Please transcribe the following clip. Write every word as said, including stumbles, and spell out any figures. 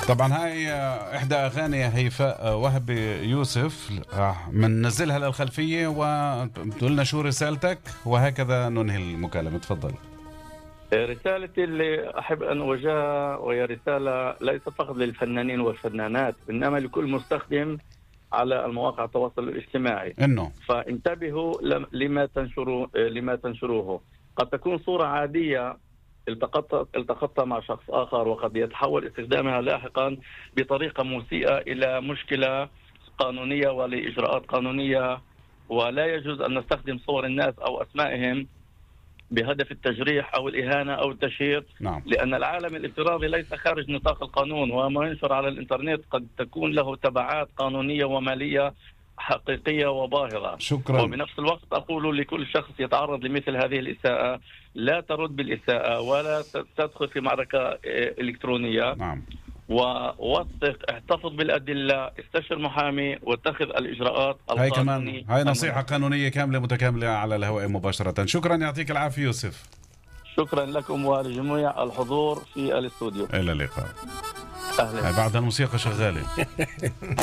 طبعا هاي إحدى أغاني هيفاء وهبي يوسف بننزلها للخلفية وتقول لنا شو رسالتك وهكذا ننهي المكالمة. تفضل. رسالتي اللي أحب أن أوجهها وهي رسالة ليس فقط للفنانين والفنانات إنما لكل مستخدم على المواقع التواصل الاجتماعي، إنه فانتبهوا لما تنشروه لما تنشروه. قد تكون صورة عادية التقطت التقطت مع شخص آخر وقد يتحول استخدامها لاحقا بطريقة مسيئة إلى مشكلة قانونية ولإجراءات قانونية، ولا يجوز أن نستخدم صور الناس أو أسمائهم بهدف التجريح أو الإهانة أو التشهير. نعم. لأن العالم الافتراضي ليس خارج نطاق القانون، وما ينشر على الإنترنت قد تكون له تبعات قانونية ومالية حقيقية وباهظة. شكرا. وبنفس الوقت أقول لكل شخص يتعرض لمثل هذه الإساءة لا ترد بالإساءة ولا تدخل في معركة إلكترونية. نعم. ووثق، احتفظ بالأدلة، استشر محامي واتخذ الإجراءات هاي القانونية. كمان هاي نصيحة قانونية كاملة متكاملة على الهواء مباشرة. شكرا، يعطيك العافية يوسف. شكرا لكم ولجميع الحضور في الاستوديو. إلى اللقاء. أهلا. بعد الموسيقى شغالة.